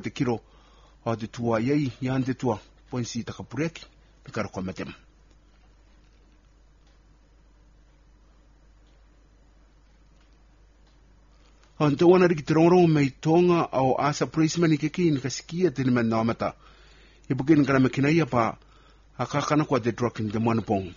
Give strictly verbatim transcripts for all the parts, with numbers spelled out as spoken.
te kiro o te tua iei ian te tua poinsi takapureki te karoko matem. An te wana riki te rongrong mei tonga au asa praismani ke ki ni kasikia te ni man naamata. E bukin kana makinaia pa akakana kwa te trucking te manupong.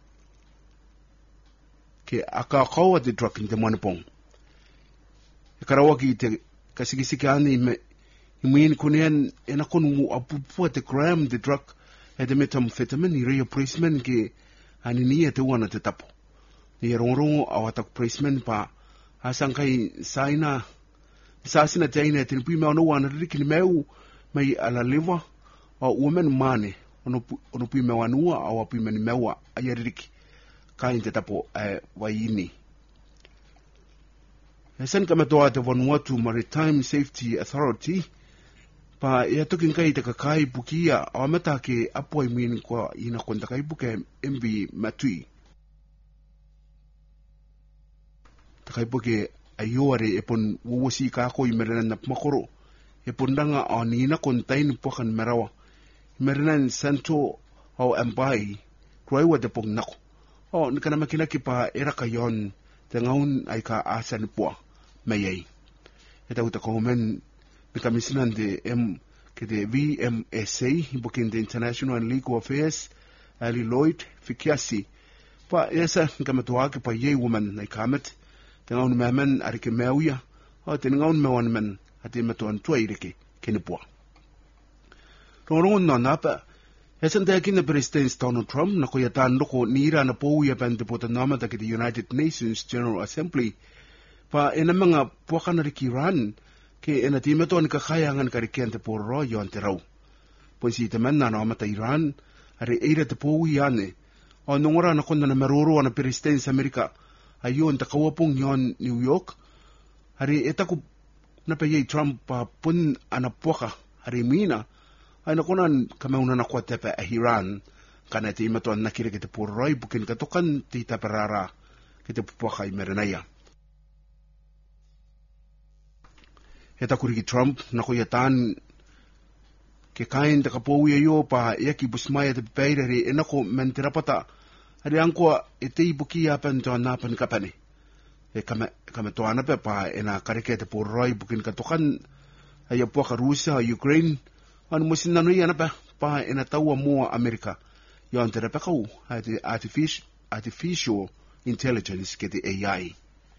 Ke akakaua te trucking te manupong. E karawaki te kasikisiki ani me imuini kunean e nakonu apupua te gram te drug e te methamphetamine i reo praisman ke anini e te wana te tapo. Ni e rongorongo au ataku praisman pa asangkai saina sasina teina e tinipui mea ono wana riki ni meu mai ala lewa o uamen mane ono pui mea wanua au apui meni meua aia riki kain te tapo e waini. E sen kamatoa te Vanuatu Maritime Safety Authority pa ia tokin kai te kakai pukia o meta ke apoi mini kwa ina konta kai puke M V Matui. Takai puke ayore e pon wuwasi kako i merena na makoro e pon danga o nina kontain pokan merawa merena santo o ambai kuaiwa te pong nako o nikana makina ki pa era kayon te ngaun ai ka asan poa mai ai e tau ta komen the commissioner de M ke de V M S A bukin the International and Legal Affairs Ali Lloyd Fikiasi pa esa ngamatua ke pa ye woman nei kamet te ngaun memen ari ke meuia o te ngaun mewan men ate matuan tuai reke ke ne poa rongon na napa esa te kina president Donald Trump na ko ya tan loko nira na pouia ban te pota nama ta ke the United Nations General Assembly pa ena mga puakana riki Iran ke ena timeto ni kakayangan karikian te porro yon te rau. Poisi te menna na amata Iran, are eira te poui ane, o nongora na konda na meroro ana Presidents Amerika, ayon ta kawapong yon New York, are etaku na payay Trump pa pun ana puaka, are mina, ay nakunan kamauna na kwa tepe a Iran, kana te imeto an nakire ke te porro, bukin katokan te itaperara ke te puaka i merenaya. E takuriki Trump na ko yatan ke kain te kapou ia yo pa ia ki busmaya te pepeire re e nako men te rapata ari angkoa e te ibuki apan to anapan kapane e kame kame to anape pa e na kareke te poroi bukin katokan ai apuaka Rusia Ukraine anu musin nanu ia anape pa e na taua mua Amerika yo ante repekau ai te artificial artificial intelligence ke te A I.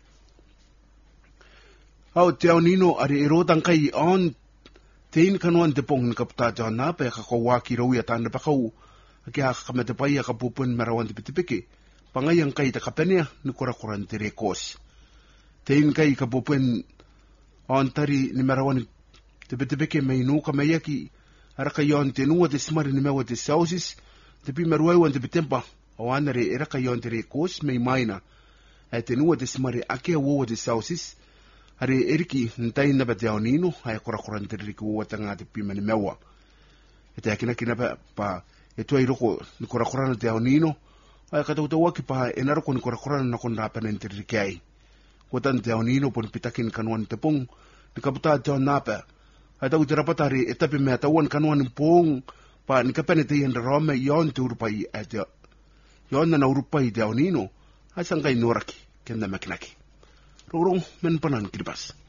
Au te au nino are e rotang kai on tein kanuan te pong ni kapta John na pe ka ko waki ro ya tan pa kau ke ha ka mete pai ka pupun merawan te pitipiki pangai ang kai te kapenia ni kora koran te rekos tein kai ka pupun on tari ni merawan te pitipiki mai no ka mai ki ara ka yon te no te smari ni mewa te sausis te pi meruai wan te pitempa o anare era ka yon te rekos mai maina e te no te smari ake wo te sausis are eriki ntai na bate nino ai kora koran te riku o tanga te pimani mewa e te akina kina pa, pa e tuai roko ni kora koran te nino ai ka tau waki pa e naro ko ni kora koran na kon rapa nen te rikai ko tan te nino pon pitakin kanuan te pong ni kaputa te napa ai tau te rapata re e tapi mea tauan kanuan pong pa ni kapene te yen rome yon te urupai e te yon na urupai te nino ai sangai noraki kenda makinaki Rorong men panan kiribas.